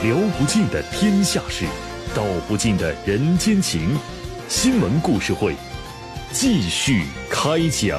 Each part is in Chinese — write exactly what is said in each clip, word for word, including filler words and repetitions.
聊不尽的天下事，道不尽的人间情。新闻故事会继续开讲。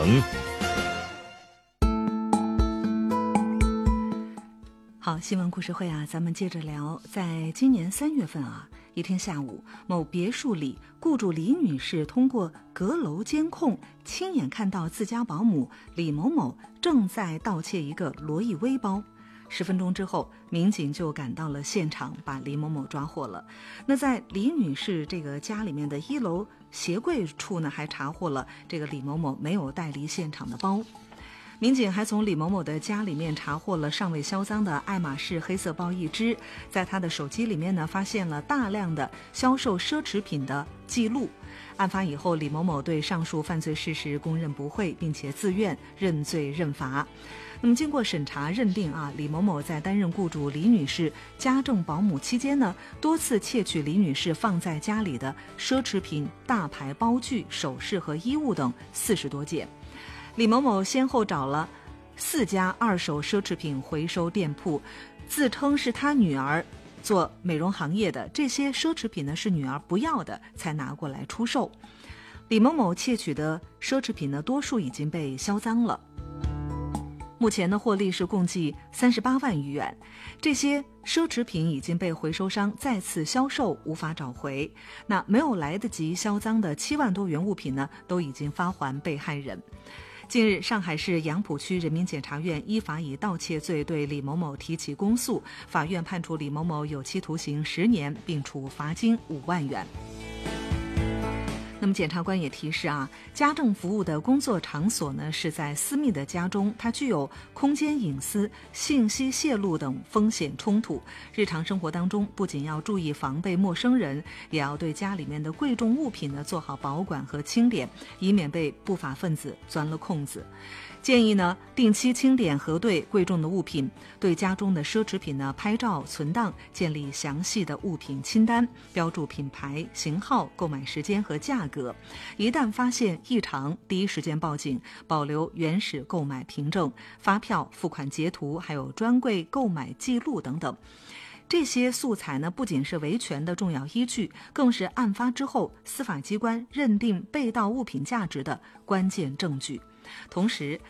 好，新闻故事会啊，咱们接着聊。在今年三月份啊，一天下午，某别墅里，雇主李女士通过阁楼监控，亲眼看到自家保姆李某某正在盗窃一个罗意威包。十分钟之后，民警就赶到了现场，把李某某抓获了。那在李女士这个家里面的一楼鞋柜处呢，还查获了这个李某某没有带离现场的包。民警还从李某某的家里面查获了尚未销赃的爱马仕黑色包一只，在他的手机里面呢，发现了大量的销售奢侈品的记录。案发以后，李某某对上述犯罪事实供认不讳，并且自愿认罪认罚。那么经过审查认定啊，李某某在担任雇主李女士家政保姆期间呢，多次窃取李女士放在家里的奢侈品、大牌包具、首饰和衣物等四十多件。李某某先后找了四家二手奢侈品回收店铺，自称是他女儿做美容行业的，这些奢侈品呢是女儿不要的，才拿过来出售。李某某窃取的奢侈品呢，多数已经被销赃了。目前呢，获利是共计三十八万余元。这些奢侈品已经被回收商再次销售，无法找回。那没有来得及销赃的七万多元物品呢，都已经发还被害人。近日，上海市杨浦区人民检察院依法以盗窃罪对李某某提起公诉，法院判处李某某有期徒刑十年，并处罚金五万元。那么检察官也提示啊，家政服务的工作场所呢是在私密的家中，它具有空间隐私、信息泄露等风险冲突。日常生活当中，不仅要注意防备陌生人，也要对家里面的贵重物品呢做好保管和清点，以免被不法分子钻了空子。建议呢，定期清点核对贵重的物品，对家中的奢侈品呢拍照存档，建立详细的物品清单，标注品牌、型号、购买时间和价格。一旦发现异常，第一时间报警，保留原始购买凭证、发票、付款截图，还有专柜购买记录等等。这些素材呢，不仅是维权的重要依据，更是案发之后司法机关认定被盗物品价值的关键证据。同时，